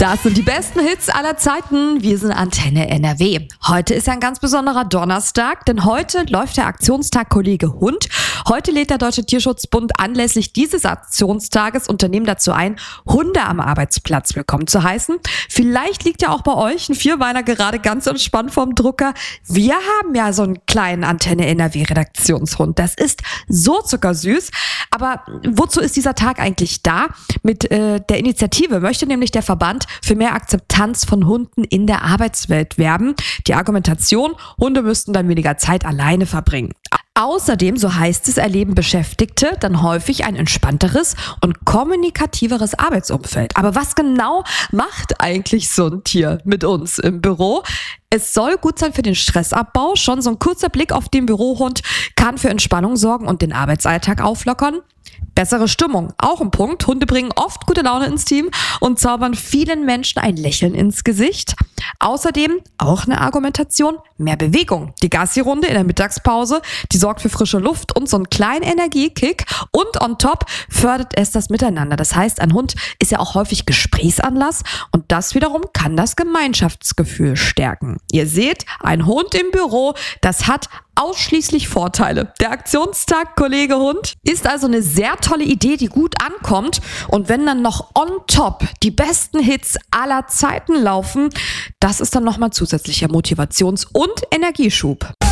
Das sind die besten Hits aller Zeiten. Wir sind Antenne NRW. Heute ist ein ganz besonderer Donnerstag, denn heute läuft der Aktionstag Kollege Hund. Heute lädt der Deutsche Tierschutzbund anlässlich dieses Aktionstages Unternehmen dazu ein, Hunde am Arbeitsplatz willkommen zu heißen. Vielleicht liegt ja auch bei euch ein Vierbeiner gerade ganz entspannt vorm Drucker. Wir haben ja so einen kleinen Antenne NRW Redaktionshund. Das ist so zuckersüß. Aber wozu ist dieser Tag eigentlich da? Mit der Initiative möchte nämlich der Verband für mehr Akzeptanz von Hunden in der Arbeitswelt werben. Die Argumentation, Hunde müssten dann weniger Zeit alleine verbringen. Außerdem, so heißt es, erleben Beschäftigte dann häufig ein entspannteres und kommunikativeres Arbeitsumfeld. Aber was genau macht eigentlich so ein Tier mit uns im Büro? Es soll gut sein für den Stressabbau. Schon so ein kurzer Blick auf den Bürohund kann für Entspannung sorgen und den Arbeitsalltag auflockern. Bessere Stimmung, auch ein Punkt. Hunde bringen oft gute Laune ins Team und zaubern vielen Menschen ein Lächeln ins Gesicht. Außerdem, auch eine Argumentation, mehr Bewegung. Die Gassi-Runde in der Mittagspause, die sorgt für frische Luft und so einen kleinen Energiekick. Und on top fördert es das Miteinander. Das heißt, ein Hund ist ja auch häufig Gesprächsanlass und das wiederum kann das Gemeinschaftsgefühl stärken. Ihr seht, ein Hund im Büro, das hat ausschließlich Vorteile. Der Aktionstag Kollege Hund ist also eine sehr tolle Idee, die gut ankommt. Und wenn dann noch on top die besten Hits aller Zeiten laufen, das ist dann nochmal zusätzlicher Motivations- und Energieschub.